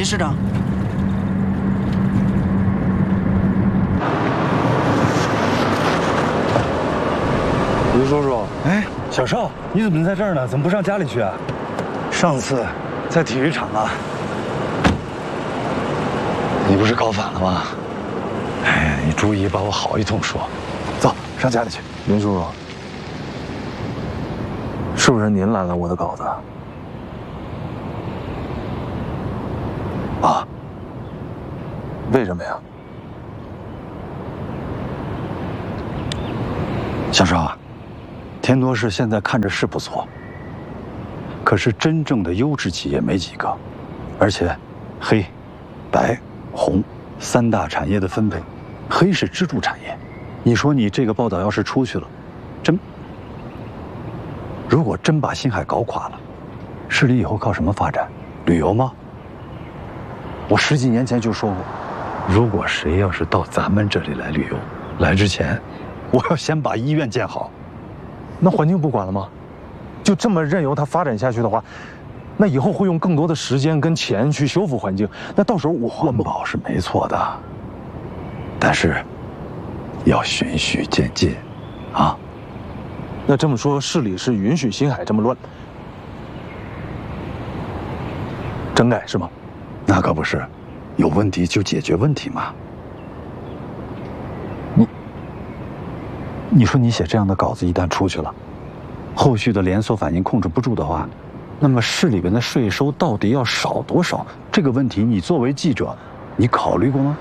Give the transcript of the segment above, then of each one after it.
林市长。 林叔叔，哎，小邵，你怎么在这儿呢？怎么不上家里去啊？ 上次在体育场啊，你不是高反了吗？哎，你注意把我好一通说。走上家里去。 林叔叔，是不是您拦了我的稿子？啊？为什么呀？ 小邵啊，天多市现在看着是不错，可是真正的优质企业没几个，而且黑、白、红三大产业的分配，黑是支柱产业。你说你这个报道要是出去了，如果真把星海搞垮了，市里以后靠什么发展？旅游吗？我10几年前就说过，如果谁要是到咱们这里来旅游，来之前，我要先把医院建好。 那环境不管了吗？就这么任由它发展下去的话，那以后会用更多的时间跟钱去修复环境。那到时候环保是没错的，但是要循序渐进，啊。 那这么说，市里是允许星海这么乱，整改是吗？ 那可不是，有问题就解决问题嘛。你说你写这样的稿子一旦出去了，后续的连锁反应控制不住的话，那么市里边的税收到底要少多少？这个问题你作为记者，你考虑过吗？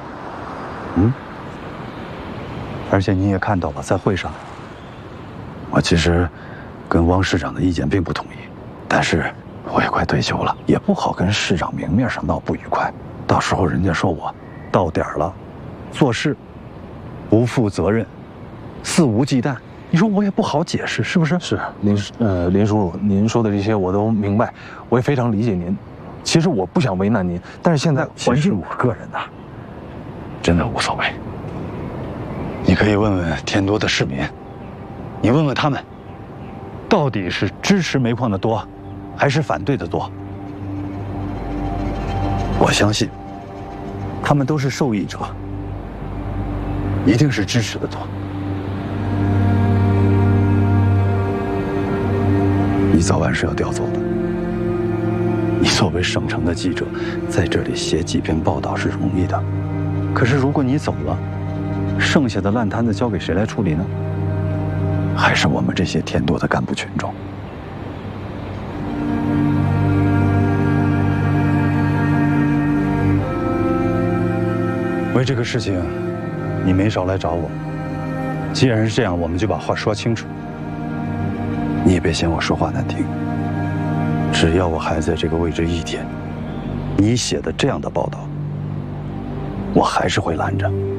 而且你也看到了，在会上，我其实跟汪市长的意见并不统一，但是我也快退休了，也不好跟市长明面上闹不愉快，到时候人家说我到点儿了，做事不负责任，肆无忌惮，你说我也不好解释，是不是？ 是林叔叔，您说的这些我都明白，我也非常理解您。其实我不想为难您，但是现在环境， 我个人呐，真的无所谓。你可以问问天多的市民，你问问他们，到底是支持煤矿的多，还是反对的多？我相信，他们都是受益者，一定是支持的多。你早晚是要调走的。你作为省城的记者，在这里写几篇报道是容易的，可是如果你走了，剩下的烂摊子交给谁来处理呢？还是我们这些天多的干部群众。为这个事情，你没少来找我。既然是这样，我们就把话说清楚。你也别嫌我说话难听。只要我还在这个位置1天，你写的这样的报道，我还是会拦着。